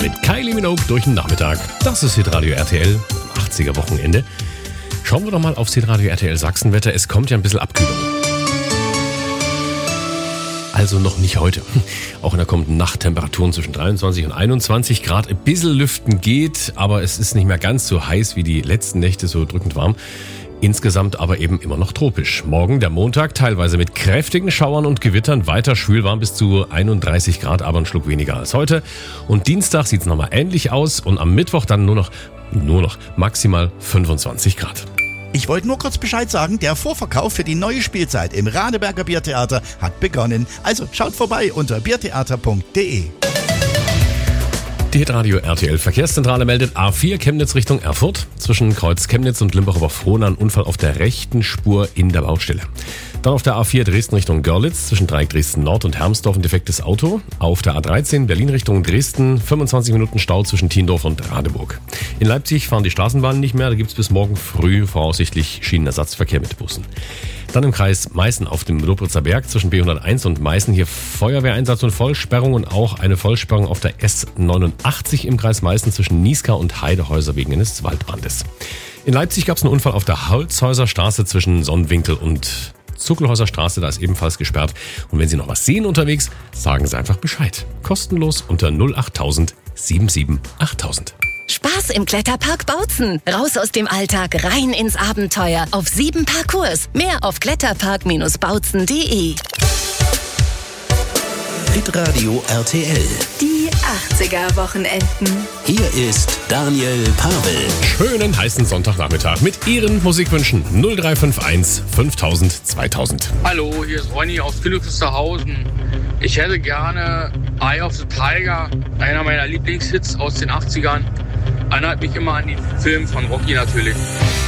mit Kylie Minogue durch den Nachmittag. Das ist Hitradio RTL am 80er Wochenende. Schauen wir doch mal aufs Hitradio RTL Sachsenwetter. Es kommt ja ein bisschen Abkühlung. Also noch nicht heute. Auch in der kommenden Nacht Temperaturen zwischen 23 und 21 Grad. Ein bisschen lüften geht, aber es ist nicht mehr ganz so heiß wie die letzten Nächte, so drückend warm. Insgesamt aber eben immer noch tropisch. Morgen, der Montag, teilweise mit kräftigen Schauern und Gewittern, weiter schwülwarm bis zu 31 Grad, aber ein Schluck weniger als heute. Und Dienstag sieht es nochmal ähnlich aus und am Mittwoch dann nur noch maximal 25 Grad. Ich wollte nur kurz Bescheid sagen, der Vorverkauf für die neue Spielzeit im Radeberger Biertheater hat begonnen. Also schaut vorbei unter biertheater.de. Die Hitradio RTL Verkehrszentrale meldet A4 Chemnitz Richtung Erfurt. Zwischen Kreuz Chemnitz und Limbach-Oberfrohna ein Unfall auf der rechten Spur in der Baustelle. Dann auf der A4 Dresden Richtung Görlitz, zwischen Dreieck Dresden Nord und Hermsdorf ein defektes Auto. Auf der A13 Berlin Richtung Dresden, 25 Minuten Stau zwischen Tiendorf und Radeburg. In Leipzig fahren die Straßenbahnen nicht mehr, da gibt es bis morgen früh voraussichtlich Schienenersatzverkehr mit Bussen. Dann im Kreis Meißen auf dem Lobritzer Berg zwischen B101 und Meißen hier Feuerwehreinsatz und Vollsperrung und auch eine Vollsperrung auf der S89 im Kreis Meißen zwischen Nieskau und Heidehäuser wegen eines Waldbrandes. In Leipzig gab es einen Unfall auf der Holzhäuser Straße zwischen Sonnenwinkel und Zuckelhäuser Straße, da ist ebenfalls gesperrt. Und wenn Sie noch was sehen unterwegs, sagen Sie einfach Bescheid. Kostenlos unter 08000 77 8000. Spaß im Kletterpark Bautzen. Raus aus dem Alltag, rein ins Abenteuer. Auf 7 Parcours. Mehr auf kletterpark-bautzen.de. Hitradio RTL. Die 80er-Wochenenden. Hier ist Daniel Pavel. Schönen heißen Sonntagnachmittag mit Ihren Musikwünschen 0351 5000 2000. Hallo, hier ist Ronny aus Königswusterhausen. Ich hätte gerne Eye of the Tiger, einer meiner Lieblingshits aus den 80ern. Erinnert mich immer an den Film von Rocky natürlich.